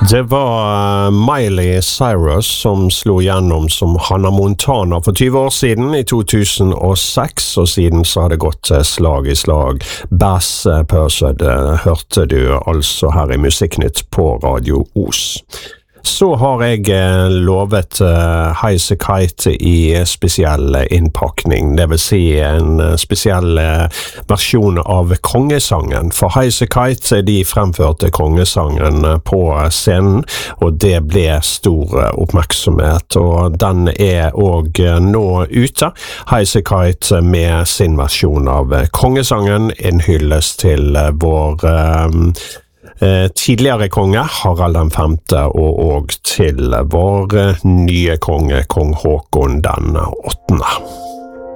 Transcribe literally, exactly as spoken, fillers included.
Det var Miley Cyrus som slo gjennom som Hannah Montana for tjue år siden i to tusen og seks, og siden så har det gått slag i slag. Bass Pursued hørte du altså her i Musikknytt på Radio Os. Så har jeg lovet uh, Highasakite i spesiell innpakning, det vil si en spesiell uh, versjon av kongesangen. For Highasakite, de fremførte kongesangen på scenen, og det ble stor oppmerksomhet, og den er også nå ute. Highasakite med sin versjon av kongesangen, en hyllest til vår uh, tidligere konge, Harald den femte, og også til vår nye konge, kong Håkon den åttende.